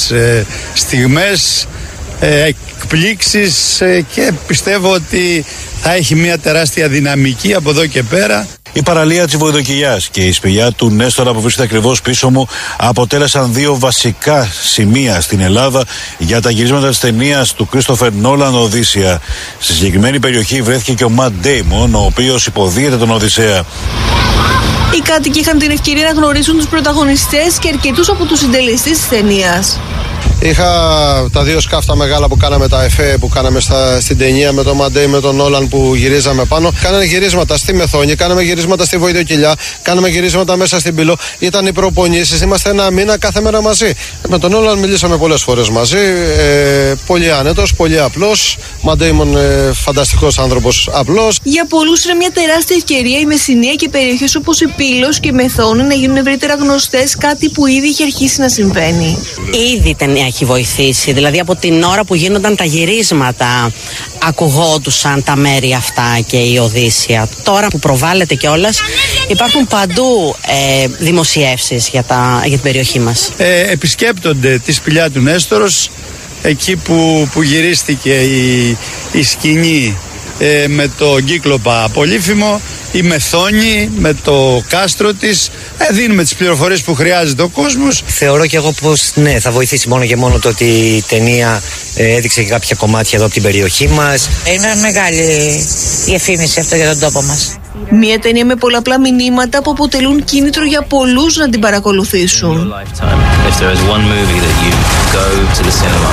στιγμές, εκπλήξεις και πιστεύω ότι θα έχει μια τεράστια δυναμική από εδώ και πέρα. Η παραλία της Βοηδοκυλιάς και η σπηλιά του Νέστορα που βρίσκεται ακριβώς πίσω μου αποτέλεσαν δύο βασικά σημεία στην Ελλάδα για τα γυρίσματα της ταινίας του Κρίστοφερ Νόλαν Οδύσσεια. Στη συγκεκριμένη περιοχή βρέθηκε και ο Ματ Ντέιμον, ο οποίος υποδίεται τον Οδυσσέα. Οι κάτοικοι είχαν την ευκαιρία να γνωρίσουν τους πρωταγωνιστές και αρκετούς από τους συντελεστές της ταινίας. Είχα τα δύο σκάφτα μεγάλα που κάναμε, τα εφέ που κάναμε στην ταινία με τον Μαντέι, με τον Όλαν που γυρίζαμε πάνω. Κάνανε γυρίσματα στη Μεθόνη, κάναμε γυρίσματα στη Βοηδοκυλιά, κάναμε γυρίσματα μέσα στην Πύλο. Ήταν οι προπονήσεις, είμαστε ένα μήνα κάθε μέρα μαζί. Με τον Όλαν μιλήσαμε πολλές φορές μαζί. Πολύ άνετος, πολύ απλός. Μαντέιμον φανταστικός άνθρωπος, απλός. Για πολλούς είναι μια τεράστια ευκαιρία η Μεσσηνία και περιοχές όπως η Πύλος και η Μεθόνη να γίνουν ευρύτερα γνωστές, κάτι που ήδη είχε αρχίσει να συμβαίνει. Ήδη η ταινία έχει βοηθήσει, δηλαδή από την ώρα που γίνονταν τα γυρίσματα ακουγόντουσαν τα μέρη αυτά και η Οδύσσεια. Τώρα που προβάλλεται κιόλας υπάρχουν παντού δημοσιεύσεις για την περιοχή μας. Επισκέπτονται τη σπηλιά του Νέστορος, εκεί που γυρίστηκε η σκηνή με το Κύκλοπα Πολύφημο, η Μεθόνη με το κάστρο της. Δίνουμε τις πληροφορίες που χρειάζεται ο κόσμος. Θεωρώ και εγώ πως ναι, θα βοηθήσει μόνο και μόνο το ότι η ταινία έδειξε και κάποια κομμάτια εδώ από την περιοχή μας. Είναι μεγάλη η εφήμιση αυτό για τον τόπο μας. Μια ταινία με πολλαπλά μηνύματα που αποτελούν κίνητρο για πολλούς να την παρακολουθήσουν.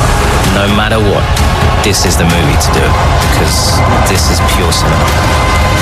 This is the movie to do, because this is pure cinema.